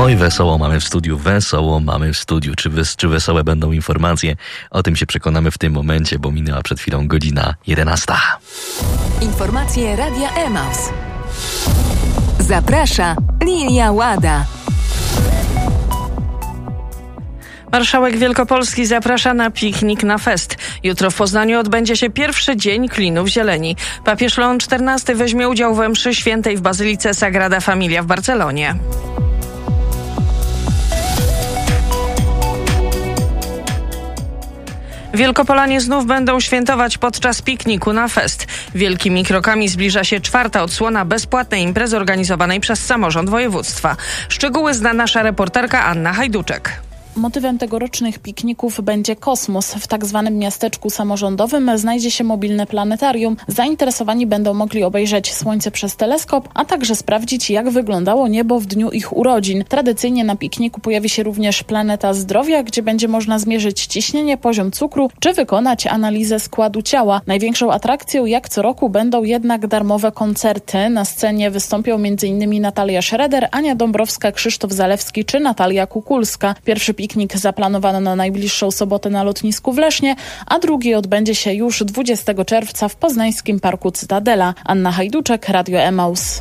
Oj, wesoło mamy w studiu, wesoło mamy w studiu. Czy wesołe będą informacje? O tym się przekonamy w tym momencie, bo minęła przed chwilą godzina 11. Informacje Radia Emaus. Zaprasza Lilia Łada. Marszałek Wielkopolski zaprasza na piknik na fest. Jutro w Poznaniu odbędzie się pierwszy dzień Klinów Zieleni. Papież Leon XIV weźmie udział we mszy świętej w Bazylice Sagrada Familia w Barcelonie. Wielkopolanie znów będą świętować podczas pikniku na fest. Wielkimi krokami zbliża się czwarta odsłona bezpłatnej imprezy organizowanej przez samorząd województwa. Szczegóły zna nasza reporterka Anna Hajduczek. Motywem tegorocznych pikników będzie kosmos. W tak zwanym miasteczku samorządowym znajdzie się mobilne planetarium. Zainteresowani będą mogli obejrzeć Słońce przez teleskop, a także sprawdzić, jak wyglądało niebo w dniu ich urodzin. Tradycyjnie na pikniku pojawi się również Planeta Zdrowia, gdzie będzie można zmierzyć ciśnienie, poziom cukru czy wykonać analizę składu ciała. Największą atrakcją, jak co roku, będą jednak darmowe koncerty. Na scenie wystąpią m.in. Natalia Schroeder, Ania Dąbrowska, Krzysztof Zalewski czy Natalia Kukulska. Pierwszy piknik zaplanowano na najbliższą sobotę na lotnisku w Lesznie, a drugi odbędzie się już 20 czerwca w poznańskim Parku Cytadela. Anna Hajduczek, Radio Emaus.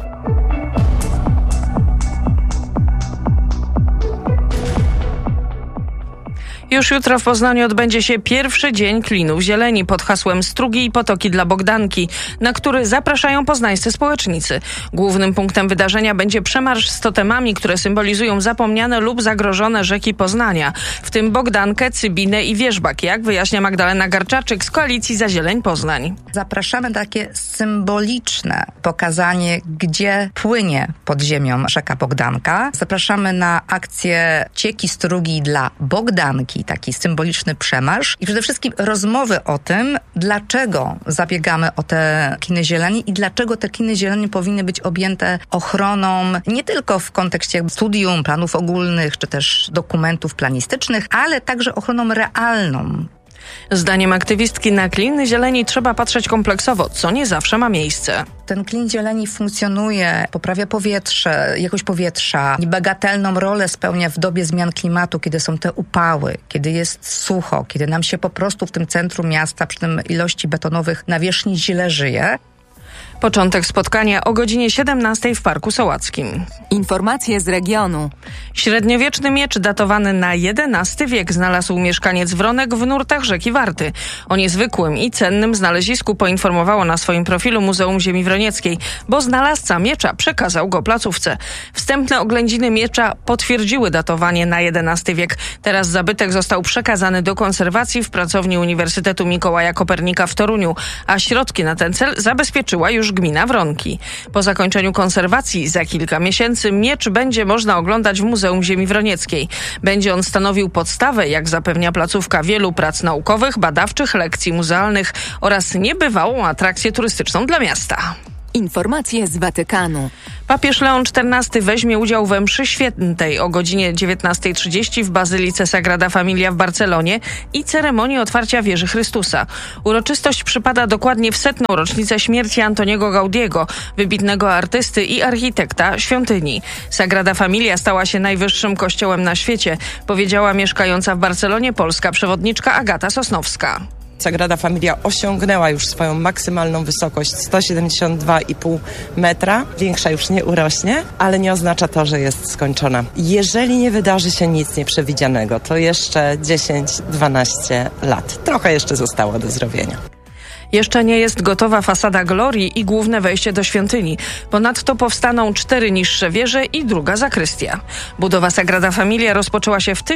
Już jutro w Poznaniu odbędzie się pierwszy dzień Klinów Zieleni pod hasłem Strugi i potoki dla Bogdanki, na który zapraszają poznańscy społecznicy. Głównym punktem wydarzenia będzie przemarsz z totemami, które symbolizują zapomniane lub zagrożone rzeki Poznania, w tym Bogdankę, Cybinę i Wierzbak, jak wyjaśnia Magdalena Garczaczyk z Koalicji za Zieleń Poznań. Zapraszamy na takie symboliczne pokazanie, gdzie płynie pod ziemią rzeka Bogdanka. Zapraszamy na akcję Cieki Strugi dla Bogdanki, taki symboliczny przemarsz i przede wszystkim rozmowy o tym, dlaczego zabiegamy o te kliny zieleni i dlaczego te kliny zieleni powinny być objęte ochroną nie tylko w kontekście studium, planów ogólnych czy też dokumentów planistycznych, ale także ochroną realną. Zdaniem aktywistki na kliny zieleni trzeba patrzeć kompleksowo, co nie zawsze ma miejsce. Ten klin zieleni funkcjonuje, poprawia powietrze, jakość powietrza, niebagatelną rolę spełnia w dobie zmian klimatu, kiedy są te upały, kiedy jest sucho, kiedy nam się po prostu w tym centrum miasta, przy tym ilości betonowych nawierzchni źle żyje. Początek spotkania o godzinie 17 w Parku Sołackim. Informacje z regionu. Średniowieczny miecz datowany na XI wiek znalazł mieszkaniec Wronek w nurtach rzeki Warty. O niezwykłym i cennym znalezisku poinformowało na swoim profilu Muzeum Ziemi Wronieckiej, bo znalazca miecza przekazał go placówce. Wstępne oględziny miecza potwierdziły datowanie na XI wiek. Teraz zabytek został przekazany do konserwacji w pracowni Uniwersytetu Mikołaja Kopernika w Toruniu, a środki na ten cel zabezpieczyła już gmina Wronki. Po zakończeniu konserwacji za kilka miesięcy miecz będzie można oglądać w Muzeum Ziemi Wronieckiej. Będzie on stanowił podstawę, jak zapewnia placówka, wielu prac naukowych, badawczych, lekcji muzealnych oraz niebywałą atrakcję turystyczną dla miasta. Informacje z Watykanu. Papież Leon XIV weźmie udział we mszy świętej o godzinie 19:30 w Bazylice Sagrada Familia w Barcelonie i ceremonii otwarcia wieży Chrystusa. Uroczystość przypada dokładnie w 100. rocznicę śmierci Antoniego Gaudiego, wybitnego artysty i architekta świątyni. Sagrada Familia stała się najwyższym kościołem na świecie, powiedziała mieszkająca w Barcelonie polska przewodniczka Agata Sosnowska. Sagrada Familia osiągnęła już swoją maksymalną wysokość 172,5 metra. Większa już nie urośnie, ale nie oznacza to, że jest skończona. Jeżeli nie wydarzy się nic nieprzewidzianego, to jeszcze 10-12 lat. Trochę jeszcze zostało do zrobienia. Jeszcze nie jest gotowa fasada Glorii i główne wejście do świątyni. Ponadto powstaną 4 niższe wieże i druga zakrystia. Budowa Sagrada Familia rozpoczęła się w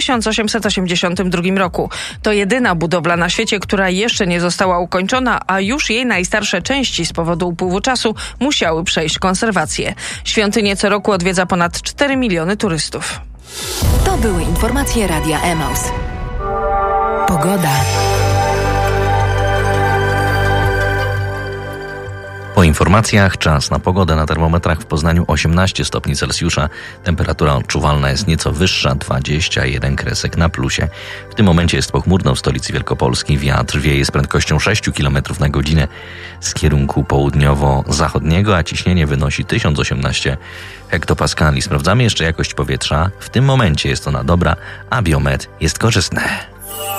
1882 roku. To jedyna budowla na świecie, która jeszcze nie została ukończona, a już jej najstarsze części z powodu upływu czasu musiały przejść konserwację. Świątynię co roku odwiedza ponad 4 miliony turystów. To były informacje Radia Emaus. Pogoda. Po informacjach czas na pogodę. Na termometrach w Poznaniu 18 stopni Celsjusza. Temperatura odczuwalna jest nieco wyższa, 21 kresek na plusie. W tym momencie jest pochmurno w stolicy Wielkopolski. Wiatr wieje z prędkością 6 km na godzinę z kierunku południowo-zachodniego, a ciśnienie wynosi 1018 hektopaskali. Sprawdzamy jeszcze jakość powietrza. W tym momencie jest ona dobra, a biometr jest korzystny.